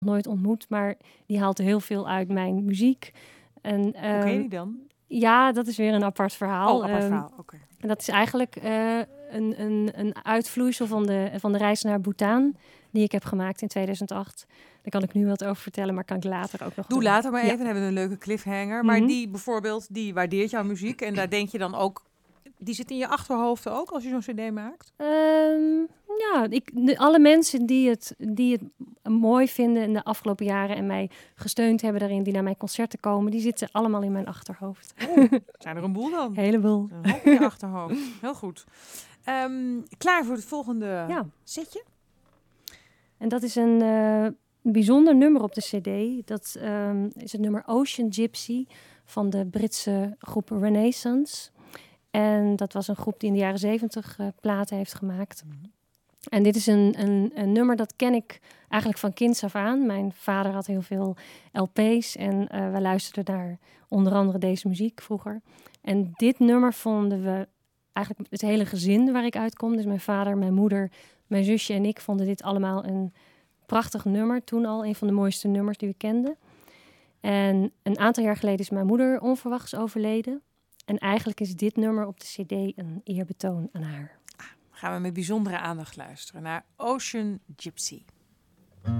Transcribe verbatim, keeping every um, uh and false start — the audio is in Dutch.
nooit ontmoet, maar die haalt heel veel uit mijn muziek. En, Hoe ken je um, die dan? Ja, dat is weer een apart verhaal. Oh, apart Um, verhaal, oké. En dat is eigenlijk uh, een, een, een uitvloeisel van de, van de reis naar Bhutan die ik heb gemaakt in tweeduizend acht. Daar kan ik nu wat over vertellen, maar kan ik later ook nog Doe doen. later maar Ja. even, dan hebben we een leuke cliffhanger. Mm-hmm. Maar die bijvoorbeeld, die waardeert jouw muziek en daar denk je dan ook... Die zit in je achterhoofd ook als je zo'n cd maakt? Um, ja, ik, de, alle mensen die het, die het mooi vinden in de afgelopen jaren en mij gesteund hebben daarin, die naar mijn concerten komen, die zitten allemaal in mijn achterhoofd. Oh, zijn er een boel dan? Een heleboel. Een hoop in je achterhoofd. Heel goed. Um, klaar voor het volgende ja. setje? En dat is een uh, bijzonder nummer op de cd. Dat um, is het nummer Ocean Gypsy van de Britse groep Renaissance. En dat was een groep die in de jaren zeventig uh, platen heeft gemaakt. Mm-hmm. En dit is een, een, een nummer dat ken ik eigenlijk van kinds af aan. Mijn vader had heel veel L P's en uh, we luisterden naar onder andere deze muziek vroeger. En dit nummer vonden we eigenlijk het hele gezin waar ik uitkom. Dus mijn vader, mijn moeder, mijn zusje en ik vonden dit allemaal een prachtig nummer. Toen al een van de mooiste nummers die we kenden. En een aantal jaar geleden is mijn moeder onverwachts overleden. En eigenlijk is dit nummer op de cd een eerbetoon aan haar. Ah, gaan we met bijzondere aandacht luisteren naar Ocean Gypsy.